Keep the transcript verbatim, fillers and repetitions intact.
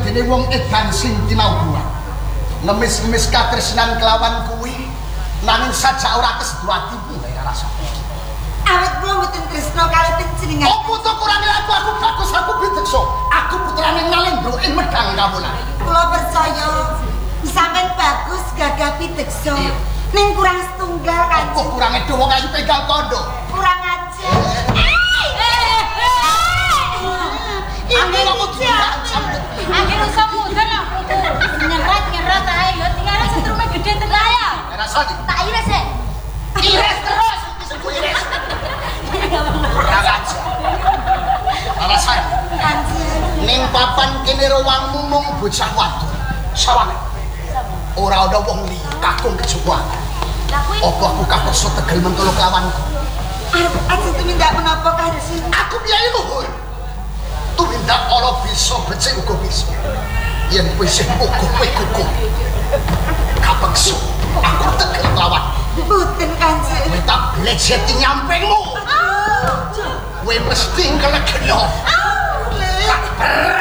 dene wong edan sing tinaubuan. Ngemis-ngemis katresnan kelawan kuwi nanging sajak ora keseduatimu ya rasa. Awet kula mboten tresna kali panjenengan. Opo to kurang aku aku bagus aku bitekso. Aku putrane Nalendra ing Medang Kawulan. Kula percaya sampean bagus gagah pitekso. Ning kurang setunggal kan. Kok kurange dawa kayu pegang kondo. Kurang aja. Angger aku tidak sambut. Angger usah mudeng nyerat-nyerat ae yo tinggal setrume gede tenan ya. Rasane Tak iris e. iris terus disebut iris. Kurang aja. Rasane Kanjeng. ning papan kene ruangmu mung bocah wadon. Sawane. Ora ana wong liya kakung kejaba. Lah kuwi Apa aku kapeksa tegel mentolo kelawanku? Arep aja tumindak menapa Kanjeng? Aku biyen luhur. Tumindak ora bisa becik uga bisa. Yen kowe sing uga kowe kuku. Kapeksa aku tegel kelawan. Mboten Kanjeng. Kowe tak blejeti nyampingmu. Kowe mesti ngelegeno. Ah,